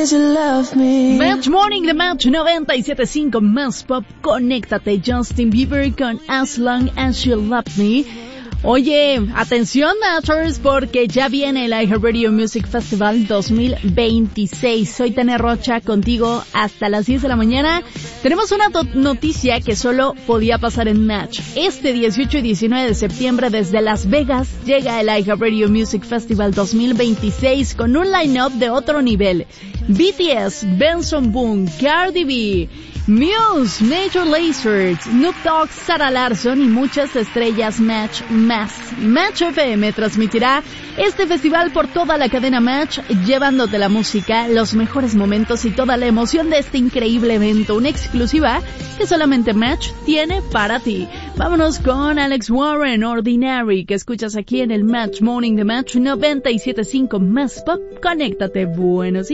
did you love me? Match Morning de Match 97.5 más pop. Conéctate, Justin Bieber con As Long As You Love Me. Oye, atención Matchers, porque ya viene el iHeartRadio Music Festival 2026. Soy Tania Rocha, contigo hasta las 10 de la mañana. Tenemos una noticia que solo podía pasar en Match. Este 18 y 19 de septiembre desde Las Vegas llega el iHeartRadio Music Festival 2026 con un line-up de otro nivel. BTS, Benson Boone, Cardi B, Muse, Major Lazer, Snoop Dogg, Sarah Larsson y muchas estrellas Match más. Match FM transmitirá este festival por toda la cadena Match, llevándote la música, los mejores momentos y toda la emoción de este increíble evento, una exclusiva que solamente Match tiene para ti. Vámonos con Alex Warren, Ordinary, que escuchas aquí en el Match Morning de Match 97.5 más pop. Conéctate, buenos días.